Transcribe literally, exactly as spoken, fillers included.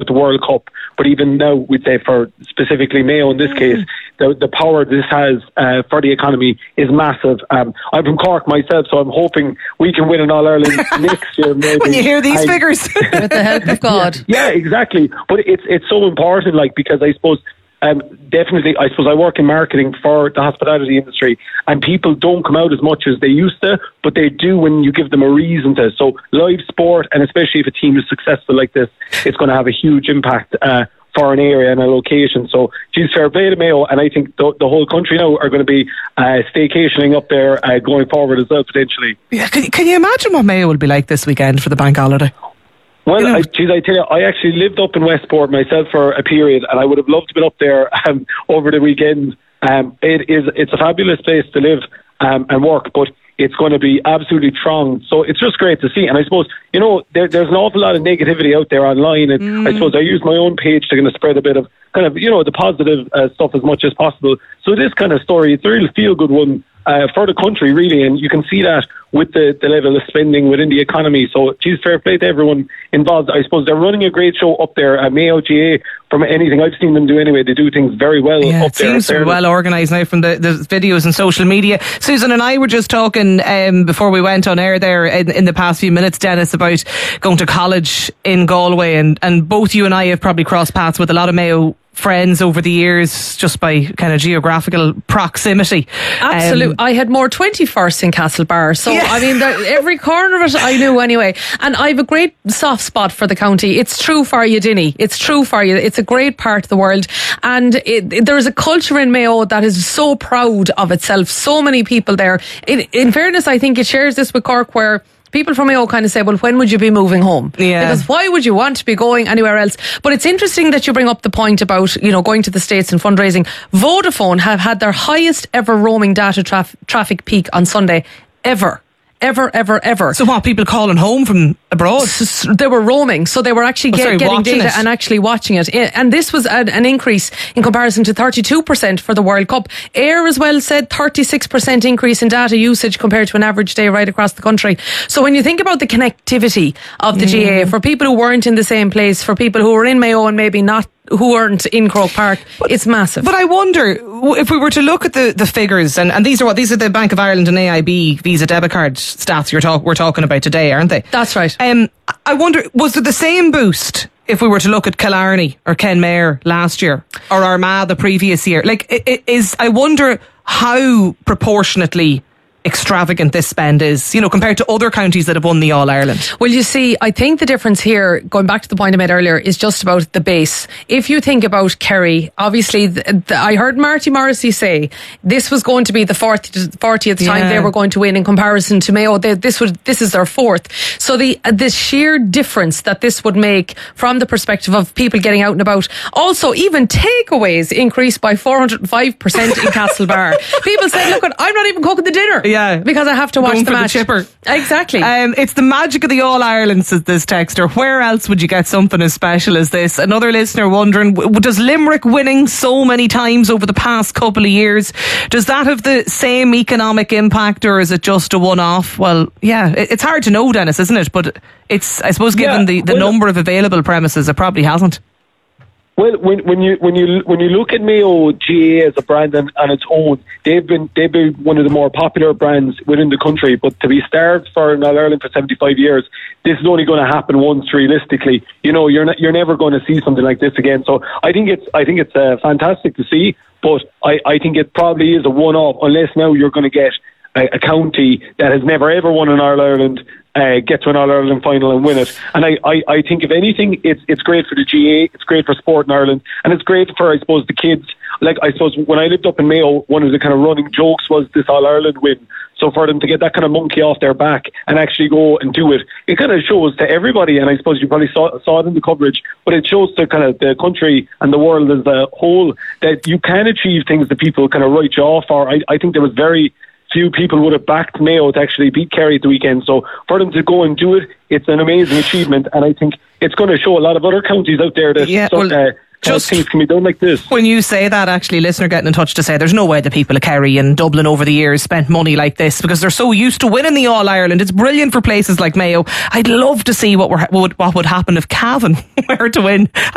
the World Cup, but even now we'd say for specifically Mayo in this mm. case, the the power this has uh, for the economy is massive. Um, I'm from Cork myself, so I'm hoping we can win an All-Ireland next year. Maybe. When you hear these and, figures. With the help of God. Yeah, yeah, exactly. But it's it's so important, like, because I suppose Um, definitely, I suppose I work in marketing for the hospitality industry, and people don't come out as much as they used to, but they do when you give them a reason to. So live sport, and especially if a team is successful like this, it's going to have a huge impact uh, for an area and a location. So, geez, fair play to Mayo, and I think the, the whole country now are going to be uh, staycationing up there uh, going forward as well, potentially. Yeah, can, can you imagine what Mayo will be like this weekend for the bank holiday? Well, I, geez, I tell you, I actually lived up in Westport myself for a period, and I would have loved to be up there um, over the weekend. Um, it is, it's a fabulous place to live um, and work, but it's going to be absolutely thronged. So it's just great to see. And I suppose, you know, there, there's an awful lot of negativity out there online, and mm. I suppose I use my own page to kind of spread a bit of kind of, you know, the positive uh, stuff as much as possible. So this kind of story, it's a real feel-good one uh, for the country, really, and you can see that with the, the level of spending within the economy. So, geez, fair play to everyone involved. I suppose they're running a great show up there at Mayo G A. From anything I've seen them do anyway, they do things very well yeah, up there. It seems to be well organised now from the, the videos and social media. Susan and I were just talking um, before we went on air there in, in the past few minutes, Dennis, about going to college in Galway, and, and both you and I have probably crossed paths with a lot of Mayo friends over the years just by kind of geographical proximity. Absolutely. Um, I had more twenty-first in Castlebar, so yeah. I mean the, every corner of it I knew anyway, and I have a great soft spot for the county. It's true for you, Dinny. It's true for you. It's a great part of the world, and it, it, there is a culture in Mayo that is so proud of itself. So many people there. In, in fairness, I think it shares this with Cork, where people from Mayo kind of say, well, when would you be moving home? Yeah. Because why would you want to be going anywhere else? But it's interesting that you bring up the point about, you know, going to the States and fundraising. Vodafone have had their highest ever roaming data traf- traffic peak on Sunday ever. Ever, ever, ever. So what, people calling home from abroad? S- they were roaming, so they were actually oh, get, sorry, getting data it. and actually watching it. And this was an, an increase in comparison to thirty-two percent for the World Cup. Air as well said thirty-six percent increase in data usage compared to an average day right across the country. So when you think about the connectivity of the mm. G A A, for people who weren't in the same place, for people who were in Mayo and maybe not, who aren't in Croke Park, but, it's massive. But I wonder, if we were to look at the, the figures, and, and these are what these are the Bank of Ireland and A I B Visa debit card stats you're talk, we're talking about today, aren't they? That's right. Um, I wonder, was there the same boost if we were to look at Killarney or Kenmare last year, or Armagh the previous year? Like, it is, I wonder how proportionately extravagant this spend is, you know, compared to other counties that have won the All-Ireland. Well, you see, I think the difference here, going back to the point I made earlier, is just about the base. If you think about Kerry, obviously, the, the, I heard Marty Morrissey say this was going to be the fortieth, fortieth time yeah. they were going to win in comparison to Mayo. They, this would this is their fourth. So the the sheer difference that this would make from the perspective of people getting out and about. Also, even takeaways increased by four hundred five percent in Castlebar. People said, look, I'm not even cooking the dinner. Yeah, because I have to watch Going the for match. The chipper. Exactly. Um, it's the magic of the All-Ireland, says this texter. Where else would you get something as special as this? Another listener wondering, does Limerick winning so many times over the past couple of years, does that have the same economic impact, or is it just a one-off? Well, yeah, it's hard to know, Dennis, isn't it? But it's, I suppose, given yeah, the, the well, number of available premises, it probably hasn't. Well, when when you when you when you look at Mayo G A A as a brand on, on its own, they've been they've been one of the more popular brands within the country. But to be starved for All Ireland for seventy-five years, this is only going to happen once. Realistically, you know, you're not, you're never going to see something like this again. So I think it's I think it's uh, fantastic to see, but I, I think it probably is a one-off, unless now you're going to get a, a county that has never ever won an All Ireland. Uh, get to an All-Ireland final and win it. And I, I, I think if anything, it's it's great for the G A A, it's great for sport in Ireland, and it's great for, I suppose, the kids. Like, I suppose when I lived up in Mayo, one of the kind of running jokes was this All-Ireland win. So for them to get that kind of monkey off their back and actually go and do it, it kind of shows to everybody, and I suppose you probably saw, saw it in the coverage, but it shows to kind of the country and the world as a whole that you can achieve things that people kind of write you off for. I, I think there was very few people would have backed Mayo to actually beat Kerry at the weekend. So for them to go and do it, it's an amazing achievement, and I think it's going to show a lot of other counties out there that yeah, so, well, uh, just things can be done like this. When you say that, actually, listener getting in touch to say there's no way the people of Kerry and Dublin over the years spent money like this because they're so used to winning the All-Ireland. It's brilliant for places like Mayo. I'd love to see what, were, what would happen if Cavan were to win